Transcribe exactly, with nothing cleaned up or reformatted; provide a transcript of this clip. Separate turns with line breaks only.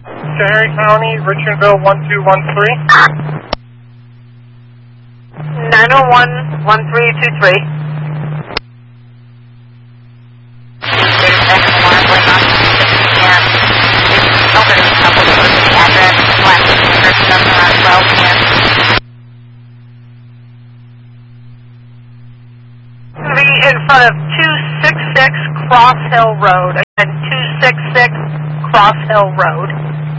Cherry County, Richardville one two one three.
nine oh one, one three two three. In front of two six six Cross Hill Road. Again, two six six Cross Hill Road.